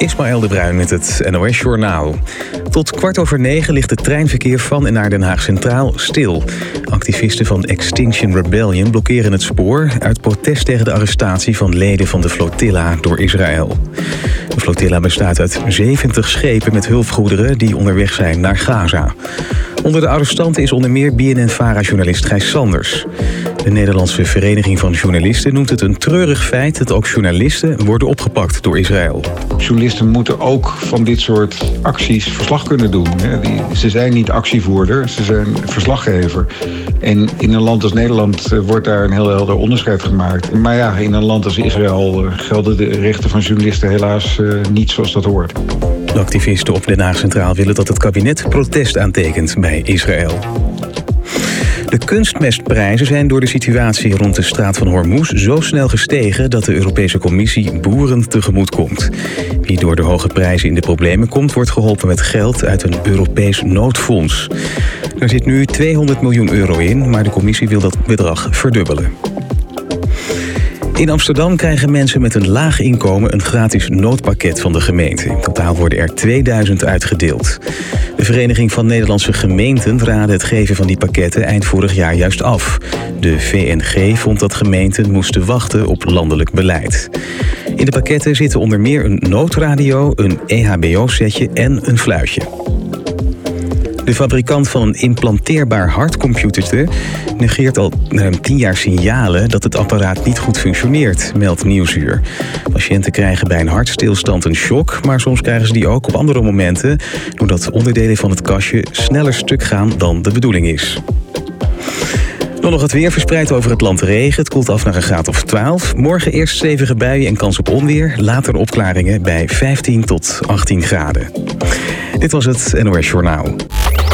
Ismaël de Bruin met het NOS Journaal. Tot 9:15 ligt het treinverkeer van en naar Den Haag Centraal stil. Activisten van Extinction Rebellion blokkeren het spoor uit protest tegen de arrestatie van leden van de flotilla door Israël. De flotilla bestaat uit 70 schepen met hulpgoederen die onderweg zijn naar Gaza. Onder de arrestanten is onder meer BNN-VARA-journalist Gijs Sanders. De Nederlandse Vereniging van Journalisten noemt het een treurig feit dat ook journalisten worden opgepakt door Israël. Journalisten moeten ook van dit soort acties verslag kunnen doen. Ze zijn niet actievoerder, ze zijn verslaggever. En in een land als Nederland wordt daar een heel helder onderscheid gemaakt. Maar ja, in een land als Israël gelden de rechten van journalisten helaas niet zoals dat hoort. De activisten op Den Haag Centraal willen dat het kabinet protest aantekent bij Israël. De kunstmestprijzen zijn door de situatie rond de straat van Hormuz zo snel gestegen dat de Europese Commissie boeren tegemoet komt. Wie door de hoge prijzen in de problemen komt, wordt geholpen met geld uit een Europees noodfonds. Er zit nu 200 miljoen euro in, maar de Commissie wil dat bedrag verdubbelen. In Amsterdam krijgen mensen met een laag inkomen een gratis noodpakket van de gemeente. In totaal worden er 2000 uitgedeeld. De Vereniging van Nederlandse Gemeenten raadde het geven van die pakketten eind vorig jaar juist af. De VNG vond dat gemeenten moesten wachten op landelijk beleid. In de pakketten zitten onder meer een noodradio, een EHBO-setje en een fluitje. De fabrikant van een implanteerbaar hartcomputertje negeert al ruim 10 jaar signalen dat het apparaat niet goed functioneert, meldt Nieuwsuur. Patiënten krijgen bij een hartstilstand een shock, maar soms krijgen ze die ook op andere momenten, doordat onderdelen van het kastje sneller stuk gaan dan de bedoeling is. Dan nog het weer, verspreid over het land regen. Het koelt af naar een graad of 12. Morgen eerst stevige buien en kans op onweer. Later opklaringen bij 15 tot 18 graden. Dit was het NOS Journaal.